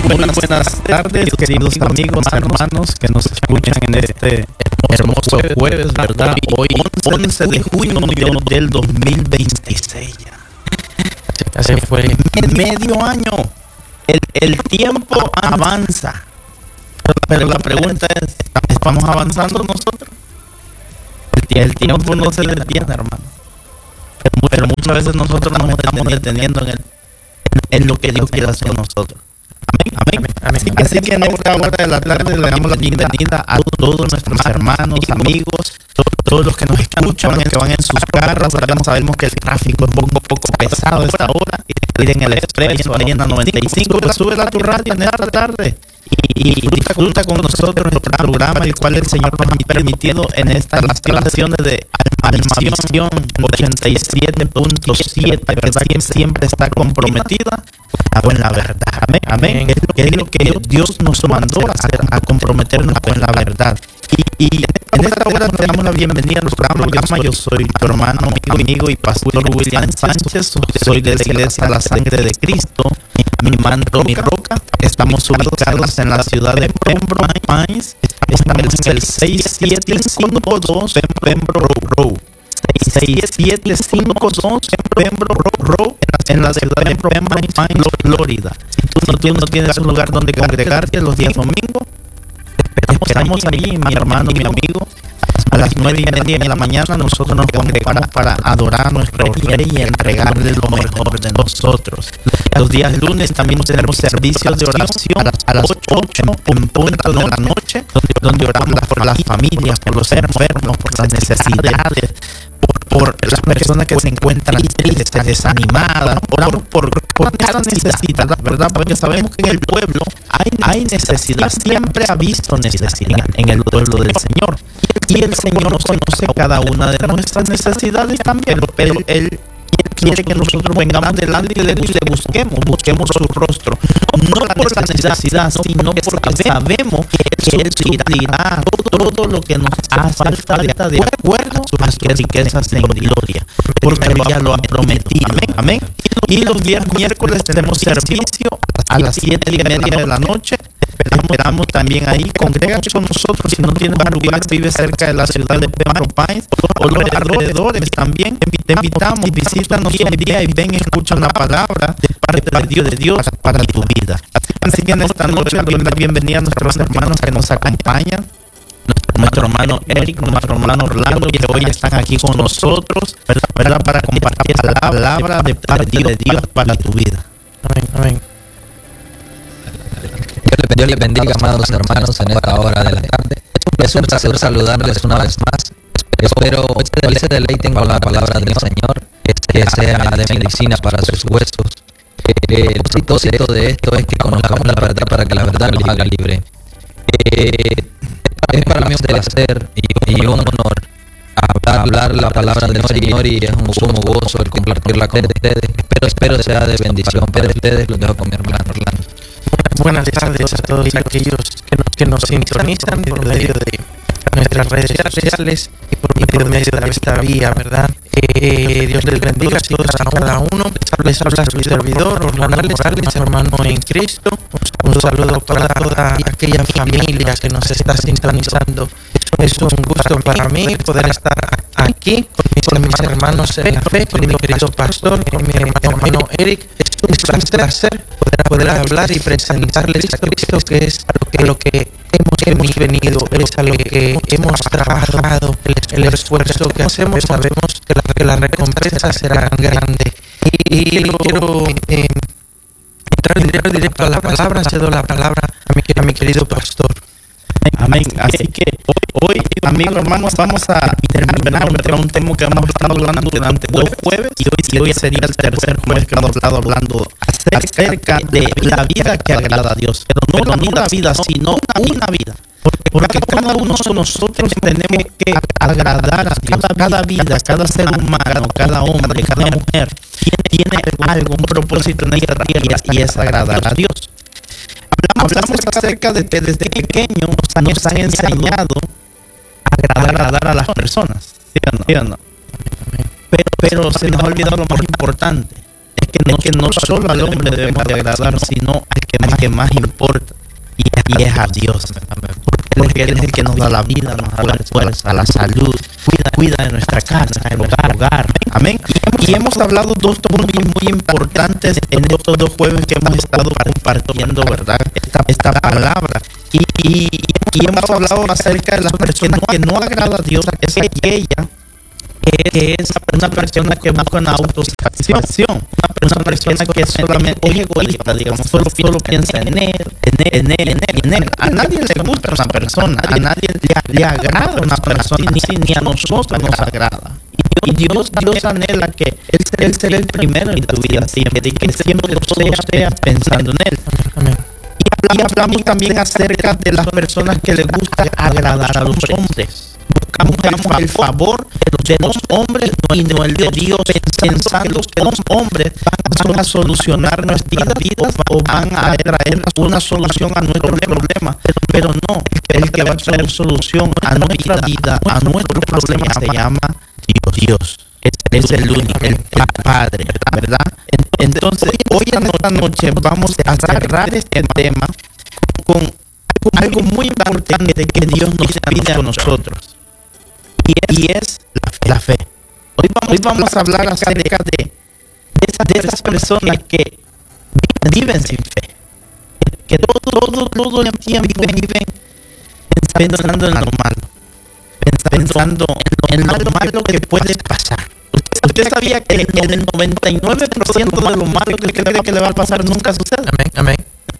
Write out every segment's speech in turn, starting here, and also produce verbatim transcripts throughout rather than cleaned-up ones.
Muy buenas tardes, queridos amigos, hermanos que nos escuchan en este hermoso jueves, ¿verdad? Hoy, once de junio del dos mil veintiséis. Ya se fue medio año. El, el tiempo avanza. Pero la pregunta es, ¿estamos avanzando nosotros? El, el tiempo no se detiene, hermano. Pero, pero muchas veces nosotros nos estamos deteniendo en, el, en lo que Dios quiere hacer con nosotros. Amén, amén, amén. Así, Así que en esta hora de la tarde le damos la bienvenida a todos nuestros hermanos, amigos, todos los que nos escuchan, los que van en sus carros. Sabemos que el tráfico es un poco, poco pesado a esta hora. Ir en el expreso, ahí en la noventa y cinco, pues sube a tu radio en esta tarde y, y disfruta con nosotros nuestro programa, el cual el Señor nos ha permitido en estas instalaciones de Almavisión ochenta y siete punto siete, ¿verdad? Que siempre está comprometida con la verdad. Amén, amén. Es lo que, es lo que Dios nos mandó a hacer, a comprometernos con la verdad. Y, y en esta hora te damos la bienvenida a nuestro programa. Yo soy tu hermano, mi amigo y pastor William Sánchez. Soy de la iglesia La Sangre de Cristo, mi manto, mi roca. Estamos ubicados en la ciudad de Pembroke Pines. Estamos en el seis siete cinco dos Pembroke Road. seis siete cinco dos Pembroke Road, en la ciudad de Pembroke Pines, Florida. Si tú no, tú no tienes un lugar donde congregarte los días domingos, esperamos allí, mi hermano, mi amigo. A las nueve y media de la mañana nosotros nos congregamos para adorar a nuestro Rey y entregarle lo mejor de nosotros. Los días lunes también tenemos servicios de oración a las ocho en punto de la noche, donde oramos por las familias, por los enfermos, por las necesidades, por, por las personas que se encuentran tristes, desanimadas. Oramos por, por cada necesidad, ¿verdad? Porque sabemos que en el pueblo hay, hay necesidad, siempre ha visto necesidad en el pueblo del Señor. Y el Señor nos conoce cada una de nuestras necesidades también, pero Él quiere que nosotros vengamos delante de Él y le busquemos, busquemos su rostro, no por la necesidad, sino porque sabemos que Él suplirá todo lo que nos hace falta de acuerdo a sus riquezas en gloria, porque Él ya lo ha prometido. Amén, amén. Y los días miércoles tenemos servicio a las siete y media de la noche. Esperamos también ahí, congrégate con nosotros. Si no tienes un lugar, vive cerca de la ciudad de Pembroke Pines o los alrededores también, te invitamos, visítanos un día y ven y escucha una palabra de parte de Dios, de Dios para tu vida. Así que en esta noche le doy la bienvenida a nuestros hermanos que nos acompañan, nuestro hermano Eric, nuestro hermano Orlando, que hoy están aquí con nosotros, ¿verdad? Para compartir la palabra de parte de Dios para tu vida. Amén, amén. Dios les bendiga, amados hermanos, en esta hora de la tarde. Es un placer saludarles una vez más. Espero hoy se deleiten con la palabra del Señor, que sea de medicina para sus huesos. El propósito de esto es que conozcamos la verdad para que la verdad nos haga libre. Es para mí un placer y un honor hablar la palabra del Señor, y es un sumo gozo el compartirla con ustedes. Espero, espero sea de bendición para ustedes. Los dejo con mi hermano Orlando. Buenas tardes a todos aquellos que nos, que nos sintonizan por medio de nuestras redes sociales y por medio de esta vía, ¿verdad? Eh, Dios les bendiga a cada uno. Les habla su servidor, Orlando Morales, hermano en Cristo. Un saludo para toda aquella familia que nos está sintonizando. Es un gusto para mí poder estar aquí con mis hermanos en la fe, con mi querido pastor, con mi hermano Eric. Es un placer poder, poder hablar y presentarles a Cristo, que es a lo que hemos, hemos venido, es a lo que hemos trabajado, el, el esfuerzo que hacemos. Sabemos que la, que la recompensa será grande. Y, y quiero eh, entrar directo a la palabra, cedo la palabra a mi, a mi querido pastor. Amén. Así que hoy, amigos hermanos, vamos a terminar un tema que hemos estado hablando durante dos jueves, y hoy, y hoy sería el tercer jueves que hemos estado hablando acerca de la vida que agrada a Dios. Pero no una vida, sino una vida. Porque cada uno de nosotros tenemos que agradar a Dios. Cada vida, cada ser humano, cada hombre, cada mujer tiene algo, un propósito en esta tierra, y es agradar a Dios. Hablamos acerca de que desde pequeños nos han enseñado a agradar a las personas, ¿sí o no? ¿Sí o no? Pero, pero se nos ha olvidado lo más importante, que no, que no solo al hombre debemos de agradar, sino al que más, que más importa, y, y es a Dios. Porque Él es el que nos da la vida, nos da la fuerza, la salud, cuida, cuida de nuestra casa, de nuestro hogar. Amén. Y hemos hablado dos puntos muy importantes en estos dos jueves que hemos estado compartiendo, ¿verdad? Esta, esta palabra. Y, y, y hemos hablado acerca de las personas que no agrada a Dios, es aquella que es una persona que busca una autosatisfacción, una persona que solamente es egoísta, digamos, solo, solo piensa en él, en él, en él, en él, en él. A nadie le gusta una persona, a nadie le, le agrada una persona, ni, ni a nosotros nos agrada. Y Dios, Dios anhela que Él, él sea el primero en tu vida siempre, y que siempre todo seas pensando en Él. Amén. Y hablamos también acerca de las personas que les gusta agradar a los hombres. Buscamos el favor de los hombres y no el de Dios, pensando que los hombres van a solucionar nuestras vidas o van a traer una solución a nuestro problema. Pero no, el que va a traer solución a nuestra vida, a nuestro problema, se llama Dios. Dios. Es el único, el, el Padre, ¿verdad? Entonces, hoy en esta noche vamos a cerrar este tema con, con algo muy importante que Dios nos pide a nosotros. Y es la fe. Hoy vamos, hoy vamos a hablar acerca de, de, esas, de esas personas que viven sin fe. Que todo, todo, todo el tiempo viven pensando en lo malo. Pensando en lo, en lo malo que puede pasar. ¿Usted sabía que el noventa y nueve por ciento de lo malo que cree que le va a pasar nunca sucede? Amén, amén.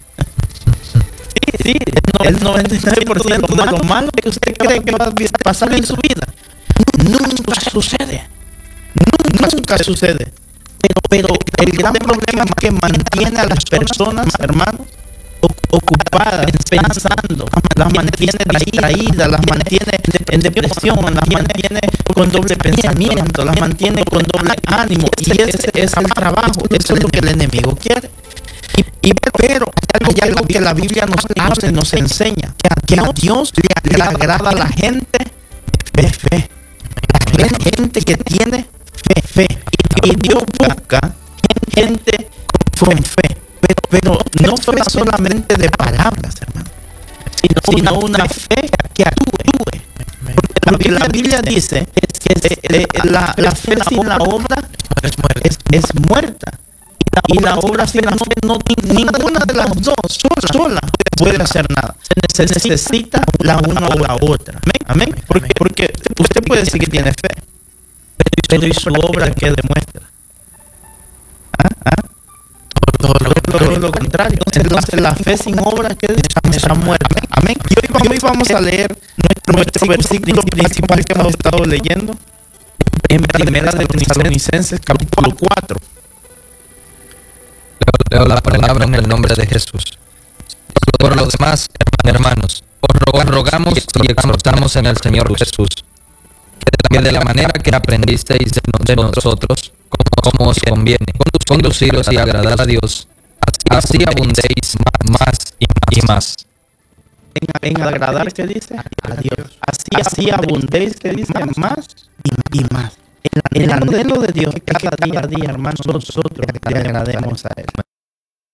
Sí, sí, el noventa y nueve por ciento de lo malo que usted cree que va a pasar en su vida nunca sucede. Nunca, nunca sucede. Pero, pero el gran problema es que mantiene a las personas, hermanos, ocupadas, pensando, las mantiene distraídas, las mantiene en depresión, las mantiene con doble pensamiento, las mantiene con doble ánimo. Y ese es el trabajo, eso es lo que el enemigo quiere. Y, y pero hay algo que la Biblia nos hace, nos enseña, que a Dios le, le agrada a la gente de fe. La gente que tiene fe, fe. Y, y Dios busca gente con fe. Pero, pero no fue solamente de palabras, hermano, sino, sino una fe que actúe. Porque la Biblia dice que es, la, la fe sin la obra es, es muerta. Y la obra sin la fe, no, ninguna de las dos sola, sola puede hacer nada. Se necesita la una o la otra. Amén. Porque, porque usted puede decir que tiene fe, pero ¿y su obra qué demuestra? ¿Ah? ¿Ah? Todo, todo, todo, todo lo contrario. Entonces la fe sin obra que está muerta. Amén. Y hoy, y hoy vamos a leer nuestro, nuestro versículo principal que hemos estado leyendo en Primera de Tesalonicenses capítulo cuatro. Leo la palabra en el nombre de Jesús. Por lo demás, hermanos, os rogamos y exhortamos en el Señor Jesús, que de la manera que aprendisteis de nosotros, como os conviene, conduciros y agradar a Dios, así abundéis más y más. En, en agradar, ¿qué dice? A Dios. Así, así abundéis, ¿qué dice? Más y, y más. El, el anhelo de Dios es que cada día, día, hermanos, nosotros le agrademos a Él.